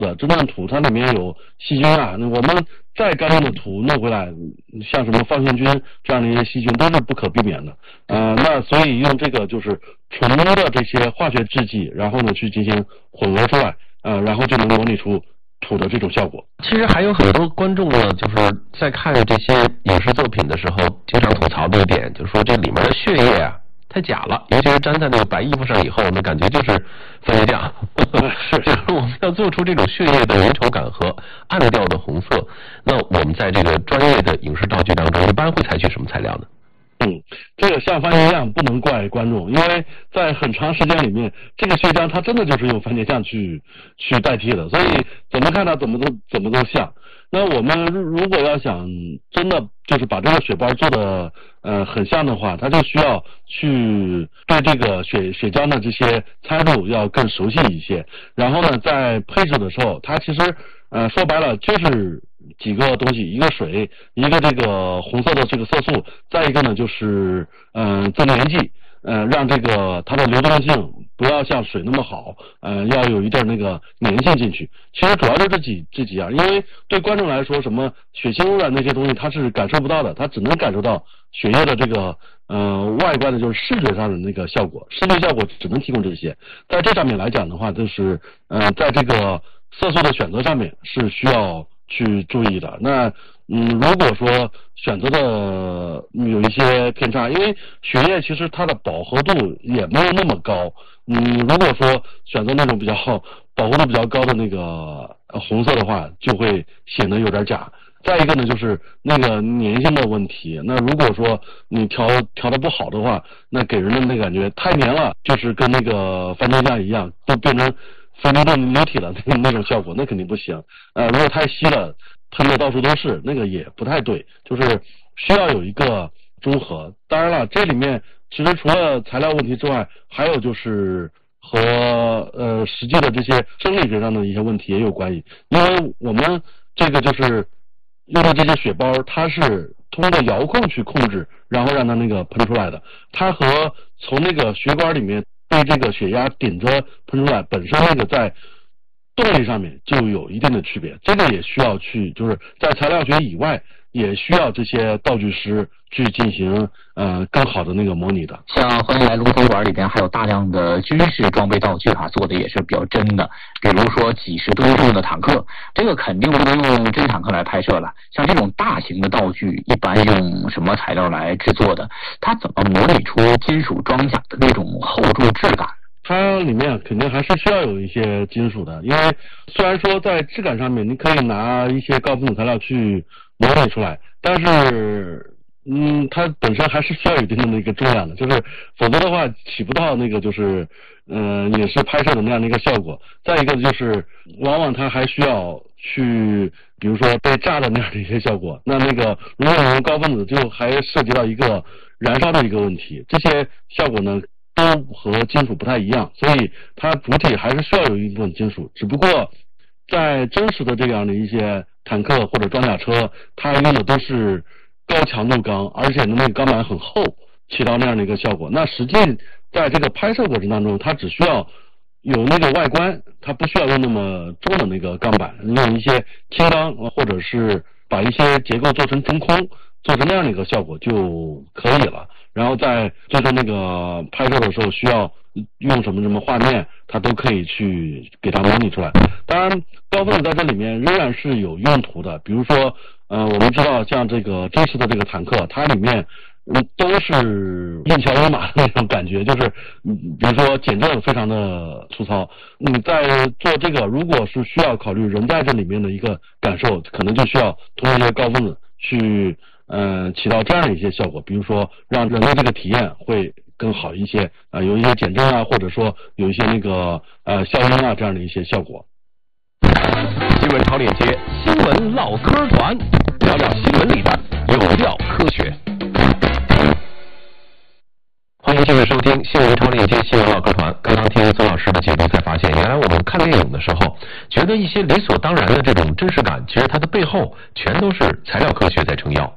的，真正土它里面有细菌啊，那我们再干净的土弄回来，像什么放线菌这样的一些细菌都是不可避免的。那所以用这个就是纯的这些化学制剂，然后呢去进行混合出来，然后就能模拟出土的这种效果。 其实还有很多观众呢，就是在看这些影视作品的时候，经常吐槽的一点，就是说这里面的血液啊太假了，尤其是粘在那个白衣服上以后，那感觉就是番茄酱。是，就是我们要做出这种血液的粘稠感和暗调的红色，那我们在这个专业的影视道具当中，一般会采取什么材料呢？ 这个像番茄酱不能怪观众，因为在很长时间里面，这个血浆它真的就是用番茄酱去代替的，所以怎么看它怎么都像。那我们如果要想真的就是把这个血包做的很像的话，它就需要去对这个血浆的这些参数要更熟悉一些。然后呢，在配置的时候，它其实说白了就是几个东西，一个水，一个这个红色的这个色素，再一个呢就是增粘剂，让这个它的流动性不要像水那么好，要有一点那个粘性进去。其实主要就这几样，因为对观众来说，什么血清污染那些东西他是感受不到的，他只能感受到血液的这个外观的就是视觉上的那个效果，视觉效果只能提供这些。在这上面来讲的话，就是在这个色素的选择上面是需要去注意的。那如果说选择的有一些偏差，因为血液其实它的饱和度也没有那么高，如果说选择那种比较饱和度比较高的那个红色的话，就会显得有点假。再一个呢，就是那个粘性的问题。那如果说你调的不好的话，那给人的那感觉太粘了，就是跟那个番茄酱一样，都变成分离的流体了那种效果，那肯定不行。如果太稀了，喷的到处都是，那个也不太对，就是需要有一个中和。当然了，这里面其实除了材料问题之外，还有就是和实际的这些生理学上的一些问题也有关系。因为我们这个就是用的这些血包，它是通过遥控去控制，然后让它那个喷出来的，它和从那个血管里面被这个血压顶着喷出来，本身那个在动力上面就有一定的区别。这个也需要去，就是在材料学以外，也需要这些道具师去进行更好的那个模拟的。 像欢迎来龙头馆里边还有大量的军事装备道具做的也是比较真的，比如说几十吨重的坦克，这个肯定不能用真坦克来拍摄了。像这种大型的道具一般用什么材料来制作的？它怎么模拟出金属装甲的那种厚重质感？ 它里面肯定还是需要有一些金属的，因为虽然说在质感上面你可以拿一些高分子材料去模拟出来，但是它本身还是需要有一定的那个重量的，就是否则的话起不到那个就是影视拍摄的那样的一个效果。再一个就是往往它还需要去比如说被炸的那样的一些效果，那个如果用高分子就还涉及到一个燃烧的一个问题，这些效果呢都和金属不太一样，所以它主体还是需要有一部分金属。只不过在真实的这样的一些坦克或者装甲车，它用的都是高强度钢，而且那个钢板很厚，起到那样的一个效果。那实际在这个拍摄过程当中，它只需要有那个外观，它不需要用那么重的那个钢板，用一些轻钢或者是把一些结构做成中空，做成那样的一个效果就可以了。然后在最终那个拍摄的时候需要用什么画面，它都可以去给它模拟出来。当然高分子在这里面仍然是有用途的，比如说我们知道像这个真实的这个坦克，它里面都是硬桥硬马的那种感觉，就是比如说减震非常的粗糙。你在做这个如果是需要考虑人在这里面的一个感受，可能就需要通过一些高分子去起到这样的一些效果，比如说让人的这个体验会更好一些，有一些减震或者说有一些那个消音这样的一些效果。 新闻超链接，新闻唠嗑团，聊聊新闻里的有料科学。欢迎继续收听新闻超链接新闻唠嗑团。刚刚听曾老师的解读，才发现原来我们看电影的时候，觉得一些理所当然的这种真实感，其实它的背后全都是材料科学在撑腰。 对，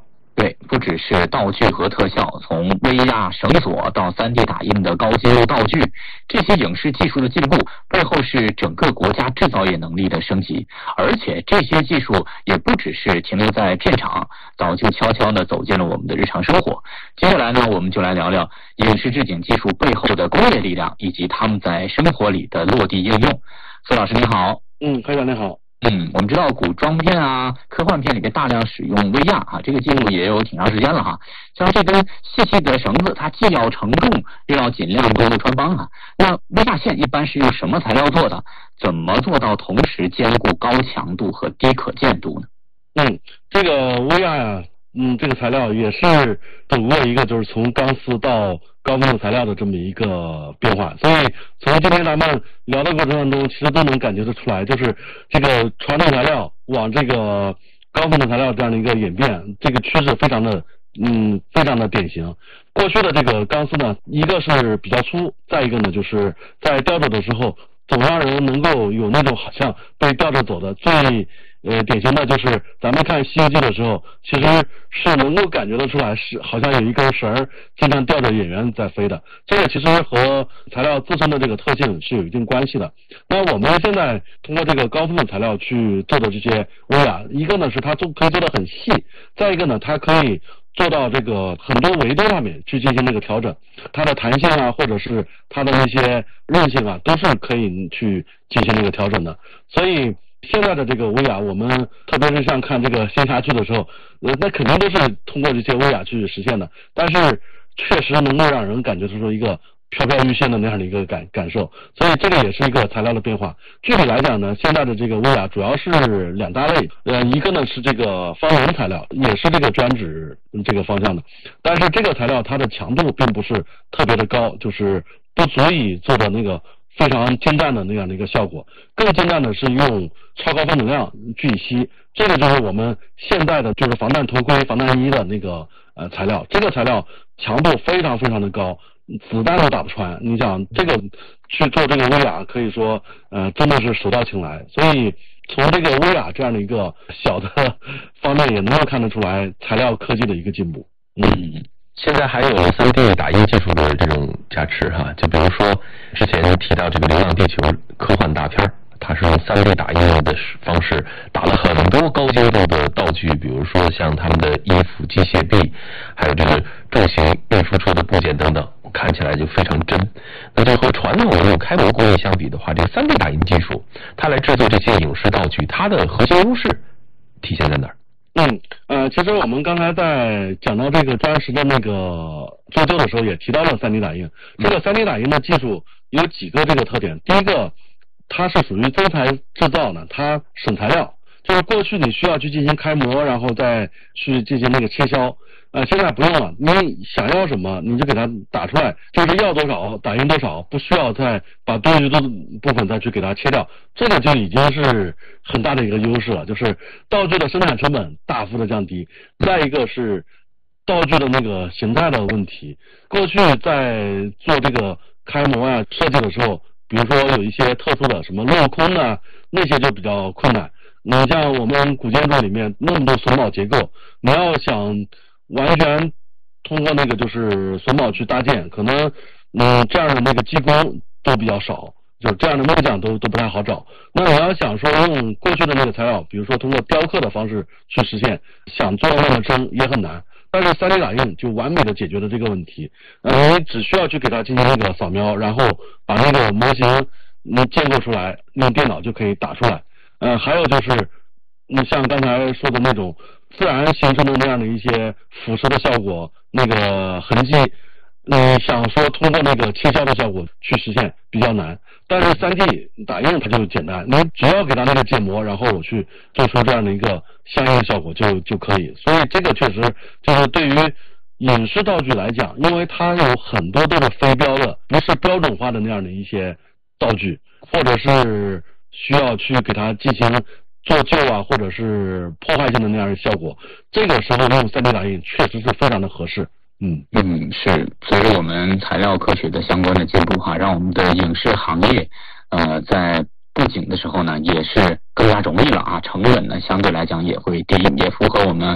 对，不只是道具和特效，从威亚绳索到 3D 打印的高精度道具，这些影视技术的进步背后是整个国家制造业能力的升级，而且这些技术也不只是停留在片场，早就悄悄地走进了我们的日常生活。接下来呢，我们就来聊聊影视置景技术背后的工业力量，以及他们在生活里的落地应用。孙老师您好。 开长您好。 我们知道古装片啊、科幻片里面大量使用威亚啊，这个技术也有挺长时间了哈。像这根细细的绳子，它既要承重，又要尽量不露穿帮啊。那威亚线一般是用什么材料做的？怎么做到同时兼顾高强度和低可见度呢？ 这个威亚呀，这个材料也是走过一个就是从钢丝到高分子材料的这么一个变化，所以从今天咱们聊的过程当中，其实都能感觉得出来，就是这个传统材料往这个高分子材料这样的一个演变，这个趋势非常的典型。过去的这个钢丝呢，一个是比较粗，再一个呢就是在吊着的时候，总让人能够有那种好像被吊着走的。最典型的就是咱们看《西游记》的时候，其实是能够感觉得出来，是好像有一根绳儿经常吊着演员在飞的。这个其实和材料自身的这个特性是有一定关系的。那我们现在通过这个高分子材料去做的这些威亚，一个呢是它可以做得很细，再一个呢它可以做到这个很多维度上面去进行这个调整，它的弹性啊，或者是它的那些韧性啊，都是可以去进行这个调整的。所以现在的这个威亚，我们特别是像看这个仙侠剧的时候，那肯定都是通过这些威亚去实现的，但是确实能够让人感觉出一个飘飘欲仙的那样的一个感受，所以这个也是一个材料的变化。具体来讲呢，现在的这个威亚主要是两大类，一个呢是这个方棱材料，也是这个专指这个方向的，但是这个材料它的强度并不是特别的高，就是不足以做的那个非常精湛的那样的一个效果。更精湛的是用超高分子量聚乙烯，这个就是我们现在的就是防弹头盔、防弹衣的那个材料，这个材料强度非常非常的高，子弹都打不穿。你想这个去做这个威亚，可以说真的是手到擒来。所以从这个威亚这样的一个小的方面也能够看得出来材料科技的一个进步。 现在还有 3D 打印技术的这种加持哈，就比如说之前提到这个《流浪地球》科幻大片，它是用 3D 打印的方式打了很多高精度的道具，比如说像他们的衣服、机械臂，还有这个重型运输车的部件等等，看起来就非常真。那这和传统的开模工艺相比的话，这个 3D 打印技术它来制作这些影视道具，它的核心优势体现在哪儿？ 其实我们刚才在讲到这个钻石的那个做旧的时候，也提到了 3D 打印。这个 3D 打印的技术有几个这个特点。第一个，它是属于增材制造呢，它省材料，就是过去你需要去进行开模，然后再去进行那个切削。现在不用了，你想要什么你就给它打出来，就是要多少打印多少，不需要再把多余的部分再去给它切掉，这个就已经是很大的一个优势了，就是道具的生产成本大幅的降低。再一个是道具的那个形态的问题，过去在做这个开模啊设计的时候，比如说有一些特殊的什么镂空啊，那些就比较困难。你像我们古建筑里面那么多榫卯结构，你要想完全通过那个就是榫卯去搭建，可能这样的那个技工都比较少，就这样的木匠都不太好找。那我要想说用过去的那个材料，比如说通过雕刻的方式去实现，想做那么真也很难。但是 3D 打印就完美的解决了这个问题，你只需要去给它进行那个扫描，然后把那个模型建构出来，用电脑就可以打出来。还有就是像刚才说的那种自然形成的那样的一些腐蚀的效果，那个痕迹，想说通过那个切削的效果去实现比较难。但是 3D 打印它就简单，你只要给它那个建模，然后去做出这样的一个相应的效果就可以。所以这个确实就是对于影视道具来讲，因为它有很多都是非标的，不是标准化的那样的一些道具，或者是需要去给它进行做旧啊，或者是破坏性的那样的效果，这个时候用 3D 打印确实是非常的合适。 是随着我们材料科学的相关的进步哈，让我们的影视行业在布景的时候呢也是更加容易了啊，成本呢相对来讲也会低，也符合我们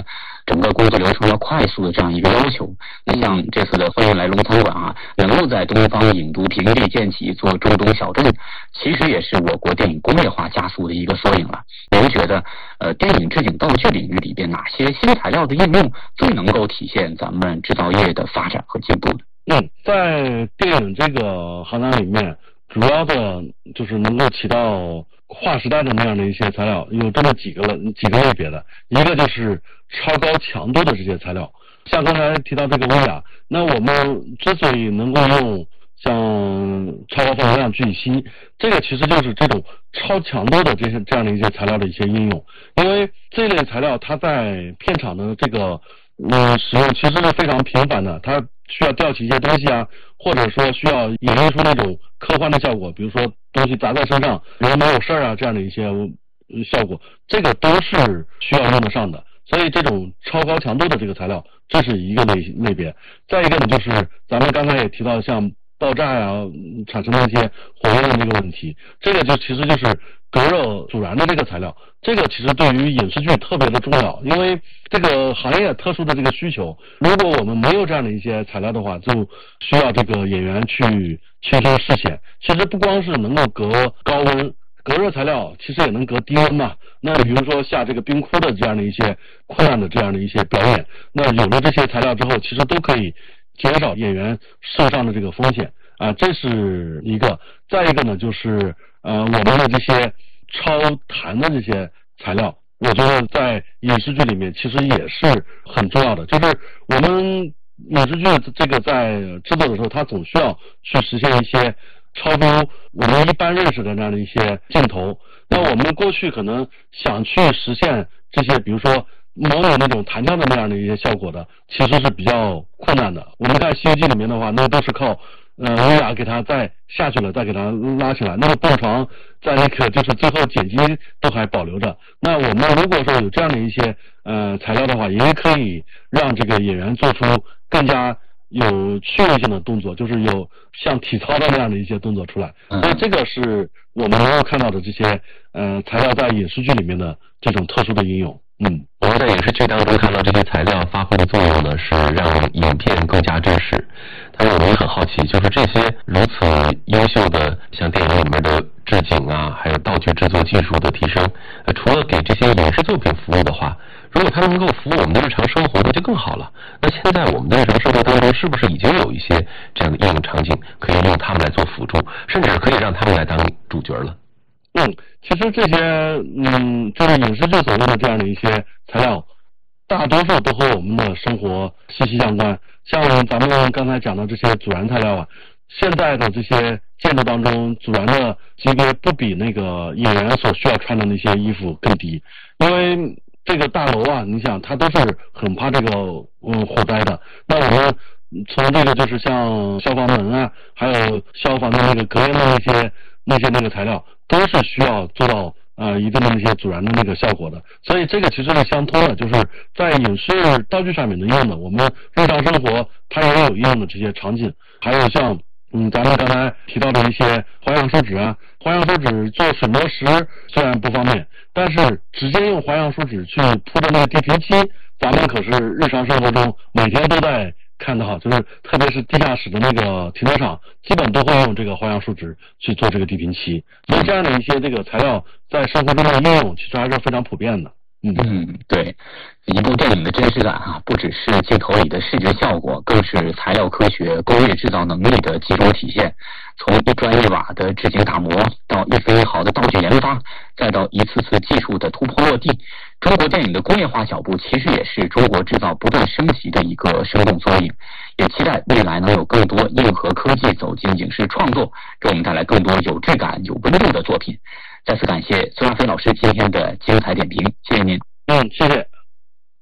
整个工作流程要快速的这样一个要求。那像这次的欢迎来龙餐馆啊，能够在东方影都平地建起一座中东小镇，其实也是我国电影工业化加速的一个缩影了。您觉得电影置景道具领域里边哪些新材料的应用最能够体现咱们制造业的发展和进步呢？ 在电影这个行当里面，主要的就是能够起到划时代的那样的一些材料，有这么几个类别的。一个就是超高强度的这些材料，像刚才提到这个威亚，那我们之所以能够用像超高放量聚乙烯，这个其实就是这种超强度的这样的一些材料的一些应用。因为这类材料它在片场的这个使用其实是非常频繁的，它需要吊起一些东西啊，或者说需要演绎出那种科幻的效果，比如说东西砸在身上人没有事啊这样的一些效果，这个都是需要用得上的。所以这种超高强度的这个材料，这是一个类别。再一个呢，就是咱们刚才也提到像爆炸呀产生的一些火焰的这个问题，这个就其实就是隔热阻燃的这个材料。这个其实对于影视剧特别的重要，因为这个行业特殊的这个需求，如果我们没有这样的一些材料的话，就需要这个演员去亲身试险。其实不光是能够隔高温，隔热材料其实也能隔低温嘛。那比如说下这个冰窟的这样的一些困难的这样的一些表演，那有了这些材料之后，其实都可以减少演员受伤的这个风险啊，这是一个。再一个呢，就是我们的这些超弹的这些材料，我觉得在影视剧里面其实也是很重要的。就是我们影视剧这个在制作的时候，它总需要去实现一些超出我们一般认识的这样的一些镜头。那我们过去可能想去实现这些，比如说某那种弹跳的那样的一些效果的，其实是比较困难的。我们看《西游记》里面的话，那都是靠威亚给它再下去了，再给它拉起来。那个蹦床在那个就是最后剪辑都还保留着。那我们如果说有这样的一些材料的话，也可以让这个演员做出更加有趣味性的动作，就是有像体操的那样的一些动作出来。所以这个是我们能够看到的这些材料在影视剧里面的这种特殊的应用。 我们在影视剧当中看到这些材料发挥的作用呢，是让影片更加真实。但是我们也很好奇，就是这些如此优秀的像电影里面的置景啊，还有道具制作技术的提升，除了给这些影视作品服务的话，如果它能够服务我们的日常生活，那就更好了。那现在我们的日常生活当中，是不是已经有一些这样的应用场景，可以用它们来做辅助，甚至可以让他们来当主角了？ 其实这些就是影视剧所用的这样的一些材料，大多数都和我们的生活息息相关。像咱们刚才讲的这些阻燃材料啊，现在的这些建筑当中阻燃的级别不比那个演员所需要穿的那些衣服更低，因为这个大楼啊，你想它都是很怕这个火灾的。那我们从这个就是像消防门啊，还有消防的那个隔烟的那些材料，都是需要做到一定的那些阻燃的那个效果的。所以这个其实是相通的，就是在影视道具上面能用的，我们日常生活它也有应用的这些场景。还有像咱们刚才提到的一些环氧树脂啊，环氧树脂做水磨石虽然不方便，但是直接用环氧树脂去铺的那个地平漆，咱们可是日常生活中每天都在看到，就是特别是地下室的那个停车场，基本都会用这个环氧树脂去做这个地平漆。所以这样的一些这个材料在生活中的应用其实还是非常普遍的。 对，一部电影的真实感不只是镜头里的视觉效果，更是材料科学、工业制造能力的集中体现。从一砖一瓦的制景打磨，到一分一毫的道具研发，再到一次次技术的突破落地，中国电影的工业化脚步其实也是中国制造不断升级的一个生动缩影。也期待未来能有更多硬核科技走进影视创作，给我们带来更多有质感、有温度的作品。再次感谢孙亚飞老师今天的精彩点评，谢谢您。 谢谢。